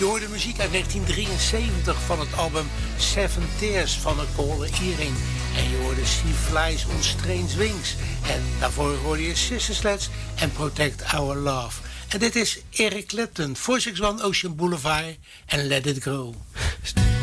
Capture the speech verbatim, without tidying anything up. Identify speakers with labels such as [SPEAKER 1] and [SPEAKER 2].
[SPEAKER 1] Je hoort de muziek uit negentien drieënzeventig van het album Seven Tears van de Golden Earring. En je hoorde She Flies on Strange Wings. En daarvoor hoorde je Sister Sledge en Protect Our Love. En dit is Eric Clapton, four sixty-one Ocean Boulevard en Let It Go.